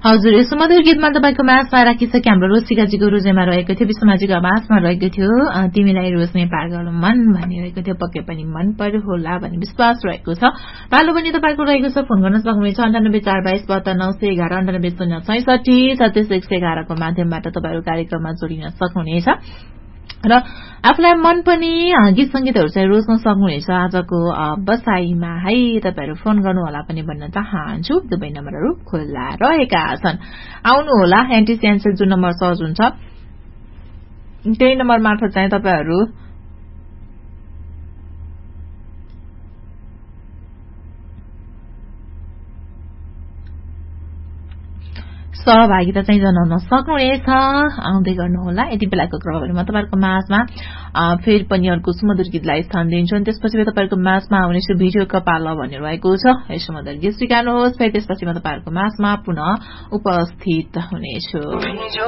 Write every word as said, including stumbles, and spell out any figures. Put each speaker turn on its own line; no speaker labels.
हजुर यो सुमधुर गीतमा तपाईँको माझमा राखिसके हाम्रो रोसिकाजीको रोजेमा रहेको थियो विश्वमाजीको आवाजमा रहेको थियो तिमीलाई रोज्ने पागल मन भनिरहेको थियो पक्कै पनि मन पर्यो होला भन्ने विश्वास रहेको छ। पालो पनि तपाईँको रहेको छ फोन गर्न सक्नुहुनेछ अन्ठानब्बे चार बाइस बहत्तर नौ सय एघार अन्ठानब्बे शून्य छैसठी सत्ताइस एक सय एघारको माध्यमबाट तपाईँहरू कार्यक्रममा जोडिन सक्नुहुनेछ र आफूलाई मन पनि गीत संगीतहरू चाहिँ रोज्न सक्नुहुनेछ। आजको बसाईमा है तपाईहरु फोन गर्नुहोला पनि भन्न चाहन्छु। दुवै नम्बरहरू खुल्ला रहेका छन्, आउनुहोला। एन्टी सेन्सर जुन नम्बर सर्च हुन्छ त्यही नम्बर मार्फत चाहिँ तपाईहरु सहभागिता चाहिँ जनाउन सक्नुहुनेछ। आउँदै गर्नुहोला। यति बेलाको क्रममा तपाईहरुको माझमा फेरि पनि अर्को सुमधुर गीतलाई स्थान दिन्छु। त्यसपछि तपाईहरुको माझमा आउने छु भिडियो कपाल भनिरहेको छ। यो सुमधुर गीत स्वीकार्नुहोस्। फेरि त्यसपछि म तपाईहरुको माझमा पुनः उपस्थित हुनेछु।